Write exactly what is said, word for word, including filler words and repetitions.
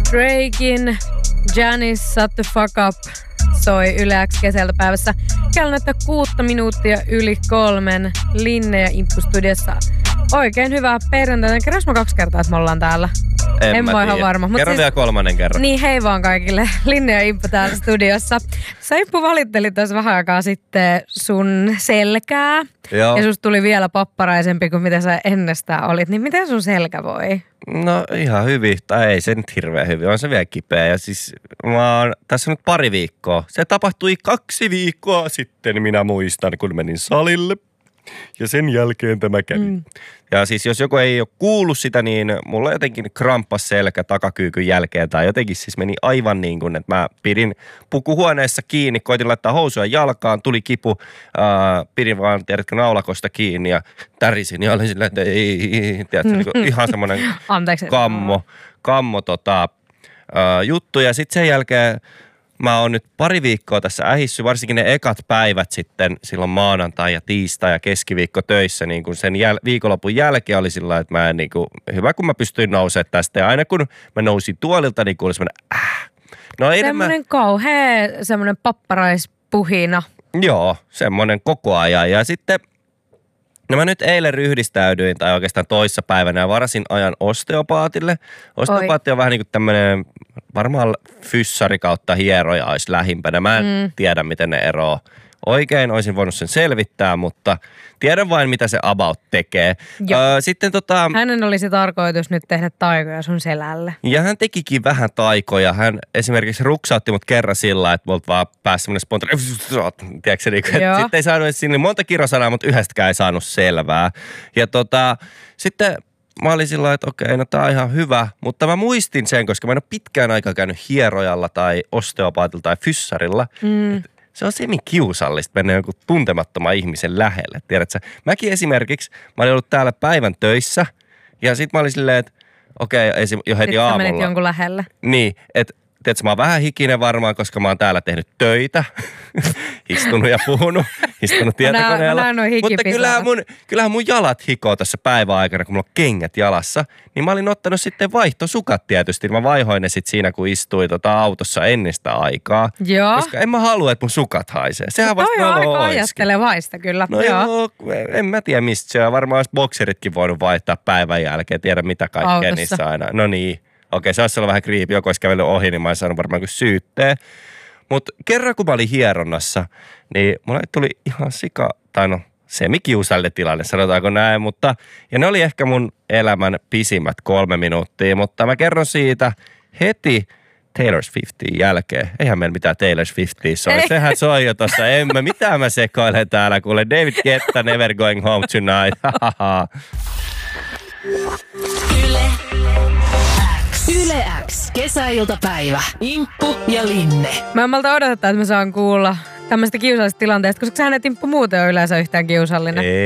Drakein Janice Shut the Fuck Up soi Yle X kesältä päivässä. Kello näyttää kuutta minuuttia yli kolmen. Linne ja Imppu studiossa. Oikein hyvää perjantaita. Kerros mä kaksi kertaa, että me ollaan täällä. En, en mä, mä ihan varma. Kerro siis, vielä kolmannen kerran. Niin, hei vaan kaikille. Linne ja Imppu täällä studiossa. Sä Imppu valittelit tuossa vähän aikaa sitten sun selkää. Joo. Ja susta tuli vielä papparaisempi kuin mitä sä ennestään olit. Niin miten sun selkä voi? No ihan hyvin, tai ei se nyt hirveän hyvin, on se vielä kipeä. Ja siis mä oon tässä nyt pari viikkoa. Se tapahtui kaksi viikkoa sitten, minä muistan, kun menin salille. Ja sen jälkeen tämä kävi. Mm. Ja siis jos joku ei ole kuullut sitä, niin mulla jotenkin kramppas selkä takakyykyn jälkeen. Tai jotenkin siis meni aivan niin kuin, että mä pidin pukuhuoneessa kiinni, koitin laittaa housuja jalkaan, tuli kipu, ää, pidin vaan, tiedätkö, naulakosta kiinni ja tärisin. Ja olin silleen, että ei, tiedätkö, niin kuin ihan semmoinen kammo, kammo tota, ää, juttu. Ja sitten sen jälkeen mä oon nyt pari viikkoa tässä ähissy, varsinkin ne ekat päivät sitten silloin maanantai ja tiistai ja keskiviikko töissä, niin kun sen jäl- viikonlopun jälkeen oli sillä, että mä en niin kuin, hyvä kun mä pystyin nousemaan tästä ja aina kun mä nousin tuolilta, niin kuuli semmoinen äh. No semmoinen mä... kauhea, semmoinen papparaispuhina. Joo, semmoinen koko ajan ja sitten no mä nyt eilen ryhdistäydyin tai oikeastaan toissa päivänä ja varasin ajan osteopaatille. Osteopaatti on vähän niin kuin tämmöinen varmaan fyssari kautta hieroja olisi lähimpänä. Mä en mm. tiedä, miten ne eroaa oikein. Olisin voinut sen selvittää, mutta tiedän vain, mitä se about tekee. Öö, sitten tota... Hänen olisi tarkoitus nyt tehdä taikoja sun selälle. Ja hän tekikin vähän taikoja. Hän esimerkiksi ruksautti mut kerran sillä, että multa vaan pääsi semmoinen spontaani. Tiedätkö, niin, sitten ei saanut sinne monta kirjosanaa, mutta yhdestäkään ei saanut selvää. Ja tota, sitten mä olin sillä, että okei, no tää on ihan hyvä, mutta mä muistin sen, koska mä en ole pitkään aikaa käynyt hierojalla tai osteopaatilla tai fyssarilla. Mm. Se on semi-kiusallista mennä jonkun tuntemattoman ihmisen lähelle, tiedätkö? Mäkin esimerkiksi, mä olin ollut täällä päivän töissä ja sit mä olin silleen, että okei, okay, jo heti sitten aamulla. Sitten menit jonkun lähelle. Niin, että tiedätkö, mä oon vähän hikinen varmaan, koska mä oon täällä tehnyt töitä, istunut ja puhunut, istunut tietokoneella. Mä näen Mutta kyllähän mun, kyllähän mun jalat hikoo tässä päivän aikana, kun mulla on kengät jalassa. Niin mä olin ottanut sitten vaihtosukat tietysti. Mä vaihoin ne sitten siinä, kun istuin tota autossa ennistä aikaa. Joo. Koska en mä halua, että mun sukat haisee. Sehän vasta toi on aika ajattelevaista kyllä. No joo. joo, en mä tiedä mistä se on. Varmaan olisi bokseritkin voinut vaihtaa päivän jälkeen. Tiedä mitä kaikkea autossa niissä aina. No niin. Okei, se olisi ollut vähän kriipi, joku olisi kävellyt ohi, niin mä olisin saanut varmaan kuin syytteen. Mutta kerran kun mä olin hieronnassa, niin mulle tuli ihan sika, tai no semikiusallinen tilanne, sanotaanko näin, mutta ja ne oli ehkä mun elämän pisimmät kolme minuuttia, mutta mä kerron siitä heti Taylor Swiftin jälkeen. Eihän meillä mitään Taylor Swiftia soi. Ei. Sehän soi jo tossa. En mä, mitään mä sekoilen täällä, kuule David Guetta, Never Going Home Tonight. Yle X. Yle X. Kesäiltapäivä. Imppu ja Linne. Mä en malta odottaa, että mä saan kuulla tämmöistä kiusallisesta tilanteesta, koska sähän et Imppu muuten ole yleensä yhtään kiusallinen. Ei.